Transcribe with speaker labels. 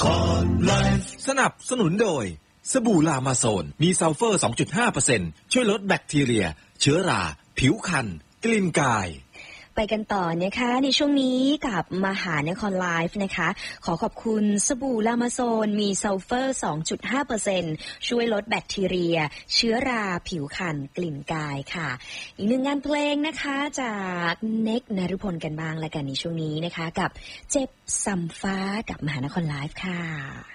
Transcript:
Speaker 1: สนับสนุนโดยสบู่ลามาโซนมีซัลเฟอร์ 2.5% ช่วยลดแบคทีเรียเชื้อราผิวพรรณกลิ่นกาย
Speaker 2: ไปกันต่อนะคะในช่วงนี้กับมหานครไลฟ์นะคะขอขอบคุณสบู่ลามาโซนมีซัลเฟอร์ 2.5% ช่วยลดแบคทีเรียเชื้อราผิวพรรณกลิ่นกายค่ะอีกหนึ่งงานเพลงนะคะจากเน็กนฤพลกันบ้างแล้วกันในช่วงนี้นะคะกับเจ็บซ้ำฟ้ากับมหานครไลฟ์ค่ะ